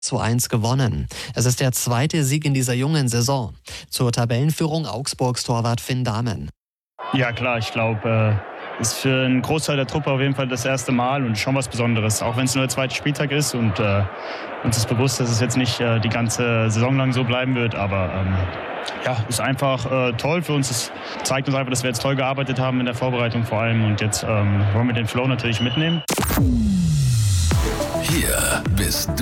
2:1 gewonnen. Es ist der zweite Sieg in dieser jungen Saison. Zur Tabellenführung Augsburgs Torwart Finn Dahmen. Ja klar, ich glaube, ist für einen Großteil der Truppe auf jeden Fall das erste Mal und schon was Besonderes. Auch wenn es nur der zweite Spieltag ist und uns ist bewusst, dass es jetzt nicht die ganze Saison lang so bleiben wird, aber ist einfach toll für uns. Es zeigt uns einfach, dass wir jetzt toll gearbeitet haben in der Vorbereitung vor allem und jetzt wollen wir den Flow natürlich mitnehmen. Hier bist du.